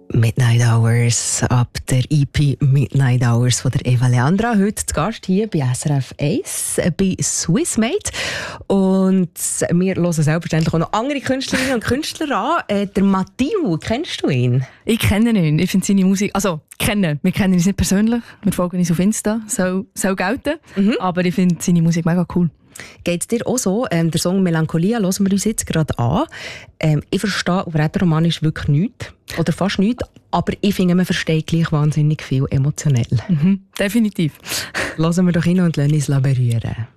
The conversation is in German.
Midnight Hours ab der EP Midnight Hours von der Eva Leandra. Heute zu Gast hier bei SRF 1 bei Swissmate. Und wir hören selbstverständlich auch noch andere Künstlerinnen und Künstler an. Der Matthieu, kennst du ihn? Ich kenne ihn. Ich finde seine Musik... Also, wir kennen uns nicht persönlich. Wir folgen uns auf Insta. Soll gelten. Aber ich finde seine Musik mega cool. Geht es dir auch so? Der Song «Melancholia» hören wir uns jetzt gerade an. Ich verstehe auf Rätoromanisch wirklich nichts. Oder fast nichts. Aber ich finde, man versteht gleich wahnsinnig viel emotionell. Definitiv. Hören wir doch hin und lassen uns berühren.